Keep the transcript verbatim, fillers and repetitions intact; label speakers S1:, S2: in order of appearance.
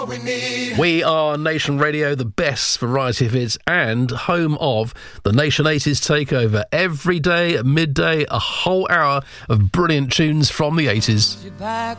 S1: We need.
S2: We are Nation Radio, the best variety of hits and home of the Nation eighties Takeover. Every day at midday, a whole hour of brilliant tunes from the eighties.
S3: You're back